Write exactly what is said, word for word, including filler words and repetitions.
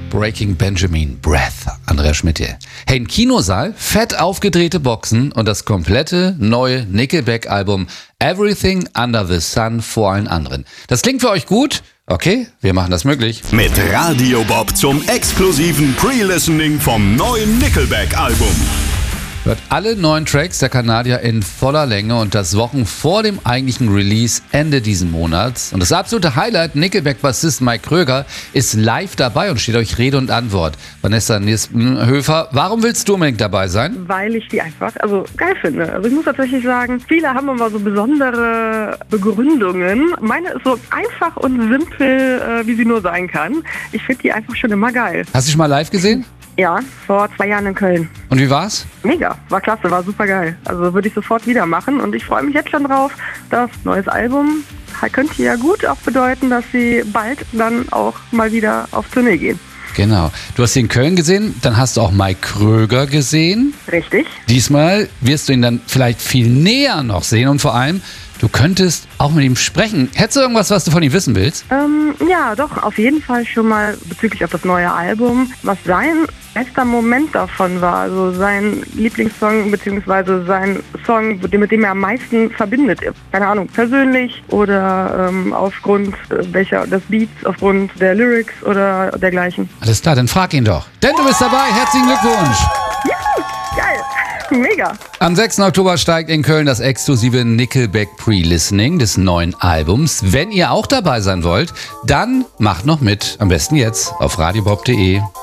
Breaking Benjamin, Breath, Andreas Schmidt hier. Hey, ein Kinosaal, fett aufgedrehte Boxen und das komplette neue Nickelback-Album Everything Under the Sun vor allen anderen. Das klingt für euch gut? Okay, wir machen das möglich. Mit Radio Bob zum exklusiven Pre-Listening vom neuen Nickelback-Album. Hört alle neuen Tracks der Kanadier in voller Länge und das Wochen vor dem eigentlichen Release Ende diesen Monats. Und das absolute Highlight, Nickelback-Bassist Mike Kröger ist live dabei und steht euch Rede und Antwort. Vanessa Nispenhöfer, warum willst du unbedingt dabei sein? Weil ich die einfach also geil finde. Also ich muss tatsächlich sagen, viele haben immer so besondere Begründungen. Meine ist so einfach und simpel, äh, wie sie nur sein kann. Ich finde die einfach schon immer geil. Hast du dich mal live gesehen? Ja, vor zwei Jahren in Köln. Und wie war's? Mega, war klasse, war super geil. Also würde ich sofort wieder machen und ich freue mich jetzt schon drauf. Das neues Album könnte ja gut auch bedeuten, dass sie bald dann auch mal wieder auf Tournee gehen. Genau. Du hast ihn in Köln gesehen, dann hast du auch Mike Kröger gesehen. Richtig. Diesmal wirst du ihn dann vielleicht viel näher noch sehen und vor allem, du könntest auch mit ihm sprechen. Hättest du irgendwas, was du von ihm wissen willst? Ähm, ja, doch, auf jeden Fall schon mal bezüglich auf das neue Album, was sein bester Moment davon war. Also sein Lieblingssong beziehungsweise sein Song, mit dem, mit dem er am meisten verbindet. Keine Ahnung, persönlich oder ähm, aufgrund welcher des Beats, aufgrund der Lyrics oder dergleichen. Alles klar, dann frag ihn doch. Denn du bist dabei, herzlichen Glückwunsch! Juhu, geil! Mega. Am sechsten Oktober steigt in Köln das exklusive Nickelback Pre-Listening des neuen Albums. Wenn ihr auch dabei sein wollt, dann macht noch mit. Am besten jetzt auf radiobob punkt de.